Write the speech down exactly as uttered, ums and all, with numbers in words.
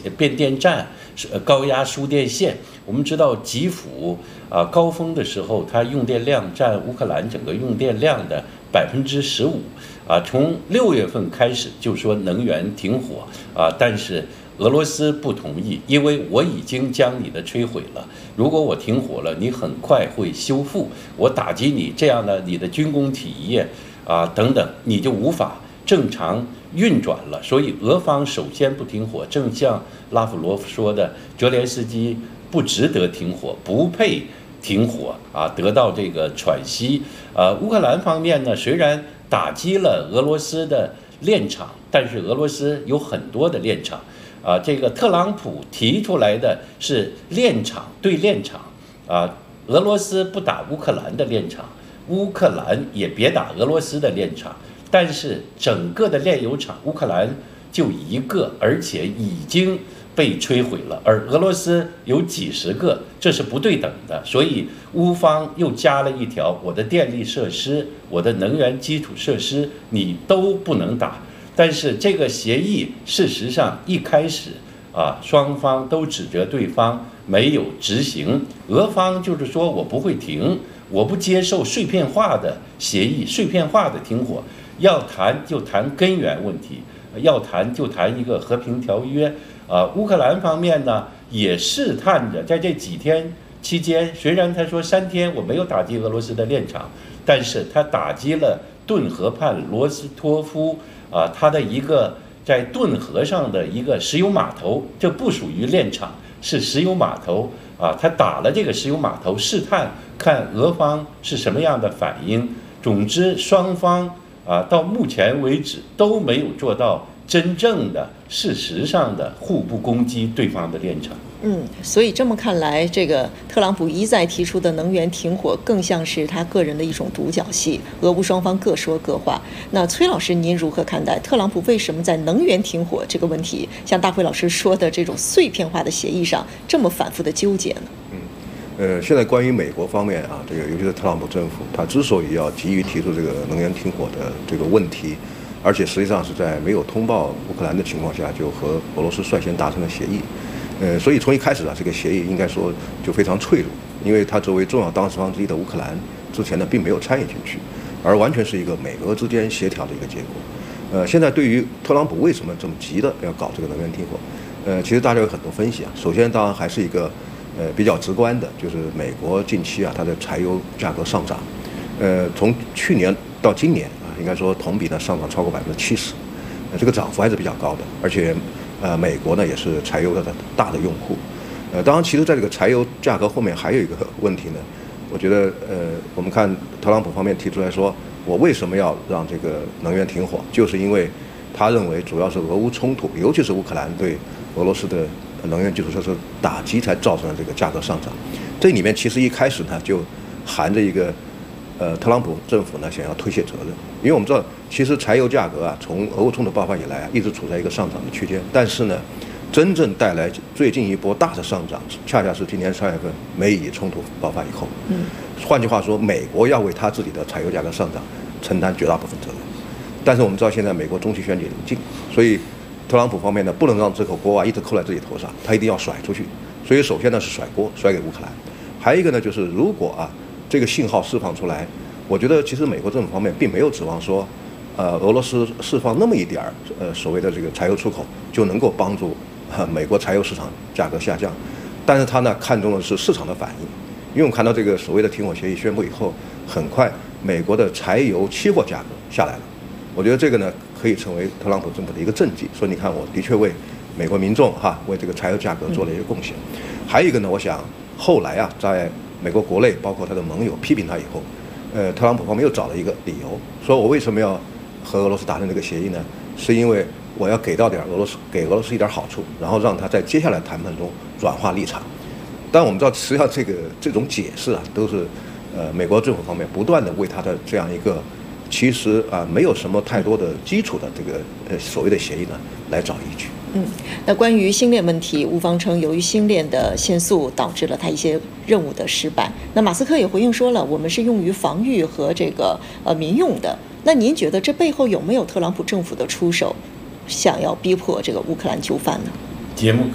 变电站、高压输电线。我们知道基辅啊高峰的时候，它用电量占乌克兰整个用电量的百分之十五啊。从六月份开始就说能源停火啊，但是俄罗斯不同意，因为我已经将你的摧毁了。如果我停火了，你很快会修复。我打击你，这样呢，你的军工企业啊等等，你就无法正常运转了。所以俄方首先不停火，正像拉夫罗夫说的，泽连斯基不值得停火，不配停火啊，得到这个喘息。呃，乌克兰方面呢，虽然打击了俄罗斯的炼厂，但是俄罗斯有很多的炼厂。啊，这个特朗普提出来的是炼厂对炼厂啊，俄罗斯不打乌克兰的炼厂，乌克兰也别打俄罗斯的炼厂，但是整个的炼油厂乌克兰就一个，而且已经被摧毁了，而俄罗斯有几十个，这是不对等的。所以乌方又加了一条，我的电力设施、我的能源基础设施你都不能打。但是这个协议事实上一开始啊，双方都指责对方没有执行。俄方就是说我不会停，我不接受碎片化的协议、碎片化的停火，要谈就谈根源问题，要谈就谈一个和平条约。啊，乌克兰方面呢也试探着在这几天期间，虽然他说三天我没有打击俄罗斯的炼厂，但是他打击了顿河畔罗斯托夫。啊，它的一个在顿河上的一个石油码头，这不属于炼厂，是石油码头啊。他打了这个石油码头，试探看俄方是什么样的反应。总之，双方啊到目前为止都没有做到真正的事实上的互不攻击对方的炼厂。 嗯，所以这么看来，这个特朗普一再提出的能源停火，更像是他个人的一种独角戏，俄乌双方各说各话。那崔老师，您如何看待特朗普为什么在能源停火这个问题，像大辉老师说的这种碎片化的协议上，这么反复的纠结呢？ 嗯，呃，现在关于美国方面啊，这个尤其是特朗普政府，他之所以要急于提出这个能源停火的这个问题，而且实际上是在没有通报乌克兰的情况下，就和俄罗斯率先达成了协议。呃，所以从一开始啊，这个协议应该说就非常脆弱，因为它作为重要当事方之一的乌克兰之前呢并没有参与进去，而完全是一个美俄之间协调的一个结果。呃，现在对于特朗普为什么这么急的要搞这个能源停火，呃，其实大家有很多分析啊。首先，当然还是一个呃比较直观的，就是美国近期啊它的柴油价格上涨，呃，从去年到今年啊，应该说同比呢上涨超过百分之七十，呃，这个涨幅还是比较高的，而且。呃，美国呢也是柴油的大的用户，呃，当然，其实在这个柴油价格后面还有一个问题呢，我觉得，呃，我们看特朗普方面提出来说，我为什么要让这个能源停火，就是因为他认为主要是俄乌冲突，尤其是乌克兰对俄罗斯的能源基础设施打击才造成了这个价格上涨。这里面其实一开始呢就含着一个。呃，特朗普政府呢想要推卸责任，因为我们知道，其实柴油价格啊，从俄乌冲突爆发以来啊，一直处在一个上涨的区间。但是呢，真正带来最近一波大的上涨，恰恰是今年三月份美以冲突爆发以后。嗯，换句话说，美国要为他自己的柴油价格上涨承担绝大部分责任。但是我们知道，现在美国中期选举临近，所以特朗普方面呢，不能让这口锅啊一直扣在自己头上，他一定要甩出去。所以首先呢是甩锅，甩给乌克兰。还有一个呢，就是如果啊。这个信号释放出来，我觉得其实美国政府方面并没有指望说，呃，俄罗斯释放那么一点儿，呃，所谓的这个柴油出口就能够帮助、呃、美国柴油市场价格下降。但是他呢看中的是市场的反应，因为我们看到这个所谓的停火协议宣布以后，很快美国的柴油期货价格下来了。我觉得这个呢可以成为特朗普政府的一个政绩，说你看我的确为美国民众哈为这个柴油价格做了一个贡献。还有一个呢，我想后来啊在美国国内包括他的盟友批评他以后，呃，特朗普方面又找了一个理由，说我为什么要和俄罗斯达成这个协议呢？是因为我要给到点俄罗斯，给俄罗斯一点好处，然后让他在接下来谈判中软化立场。但我们知道，实际上这个这种解释啊，都是呃美国政府方面不断的为他的这样一个其实啊没有什么太多的基础的这个呃所谓的协议呢来找依据。 嗯，那关于星链问题，乌方称由于星链的限速导致了他一些任务的失败。那马斯克也回应说了，我们是用于防御和这个呃民用的。那您觉得这背后有没有特朗普政府的出手，想要逼迫这个乌克兰就范呢？ 节目